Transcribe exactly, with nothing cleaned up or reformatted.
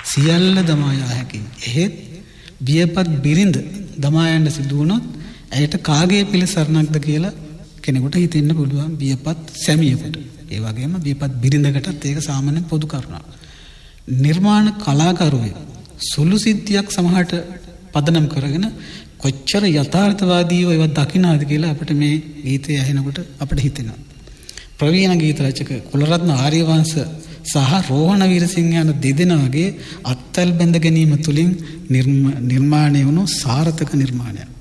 සියල්ල දමා යා හැකි. එහෙත් වියපත් බිරිඳ දමා යන්න සිදු වුණොත් ඇයට කාගේ පිළිසරණක්ද කියලා කෙනෙකුට හිතෙන්න පුළුවන් වියපත් සැමියෙකුට. ඒ වගේම වියපත් බිරිඳකටත් ඒක සාමාන්‍ය පොදු කරුණක්. නිර්මාණ කලාකරුවෙක් සුළු සිද්ධියක් සමහරට පදනම් කරගෙන කොච්චර යථාර්ථවාදීව ඒවත් දකින්නද කියලා අපිට මේ ගීතය ඇහෙනකොට අපිට හිතෙනවා. ප්‍රවීණ ගීත රචක කුලරත්න ආර්යවංශ සහ රෝහණ වීරසිංහ යන දෙදෙනාගේ අත්වැල් බැඳ ගැනීම තුළින් නිර්මාණය වුණු සාර්ථක නිර්මාණයක්.